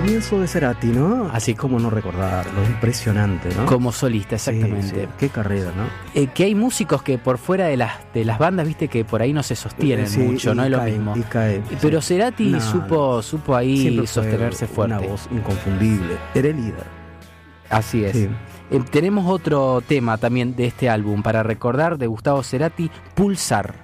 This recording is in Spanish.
comienzo de Cerati, ¿no? Así como no recordarlo, impresionante, ¿no? Como solista, exactamente. Sí, sí. Qué carrera, ¿no? Que hay músicos que por fuera de las bandas, viste, que por ahí no se sostienen mucho, no es lo mismo. Pero Cerati supo ahí siempre sostenerse fuerte. Una voz inconfundible, era el líder. Así es. Sí. Tenemos otro tema también de este álbum para recordar de Gustavo Cerati, Pulsar.